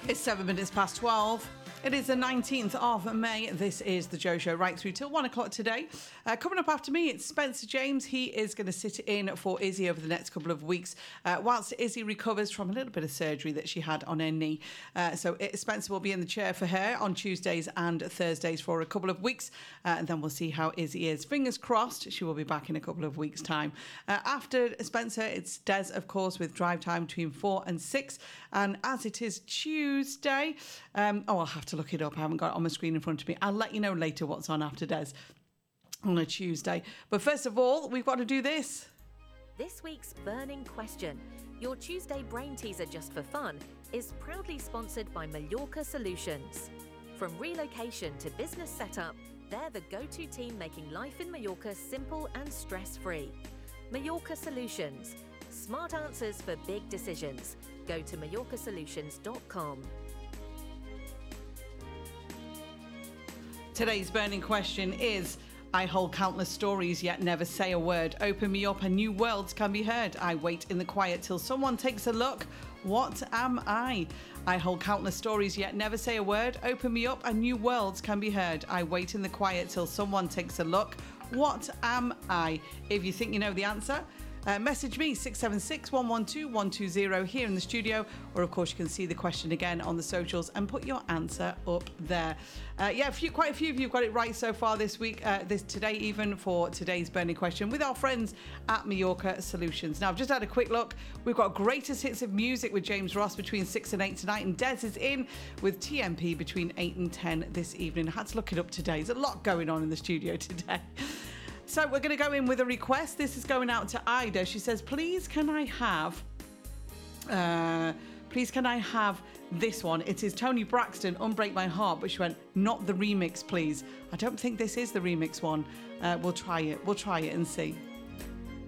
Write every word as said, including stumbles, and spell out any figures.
It's seven minutes past twelve. It is the nineteenth of May. This is the Joe Show right through till one o'clock today. Uh, coming up after me, it's Spencer James. He is going to sit in for Izzy over the next couple of weeks uh, whilst Izzy recovers from a little bit of surgery that she had on her knee. Uh, so it, Spencer will be in the chair for her on Tuesdays and Thursdays for a couple of weeks. Uh, and then we'll see how Izzy is. Fingers crossed, she will be back in a couple of weeks' time. Uh, after Spencer, it's Des, of course, with drive time between four and six. And as it is Tuesday, um, oh, I'll have to look it up. I haven't got it on my screen in front of me. I'll let you know later what's on after Des on a Tuesday. But first of all, we've got to do this. This week's burning question, your Tuesday brain teaser just for fun, is proudly sponsored by Mallorca Solutions. From relocation to business setup, they're the go-to team making life in Mallorca simple and stress-free. Mallorca Solutions. Smart answers for big decisions. Go to mallorca solutions dot com. Today's burning question is, I hold countless stories yet never say a word. Open me up and new worlds can be heard. I wait in the quiet till someone takes a look. What am I? I hold countless stories yet never say a word. Open me up and new worlds can be heard. I wait in the quiet till someone takes a look. What am I? If you think you know the answer, Uh, message me six seven six, one one two, one two zero here in the studio, or of course you can see the question again on the socials and put your answer up there. Uh, yeah, a few, quite a few of you have got it right so far this week, uh, this today even, for today's burning question with our friends at Mallorca Solutions. Now, I've just had a quick look. We've got greatest hits of music with James Ross between six and eight tonight, and Des is in with T M P between eight and ten this evening. I had to look it up today. There's a lot going on in the studio today. So we're going to go in with a request. This is going out to Ida. She says, please can I have, uh, please can I have this one? It is Tony Braxton, Unbreak My Heart. But she went, not the remix, please. I don't think this is the remix one. Uh, we'll try it. We'll try it and see.